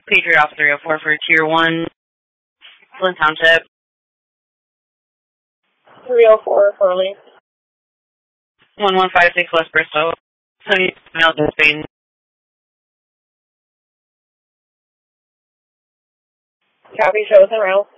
Patriot Alpha 304 for Tier 1, Flint Township. 304 Farley. 1156 West Bristol. Sending email to Spain. Copy, show us en route.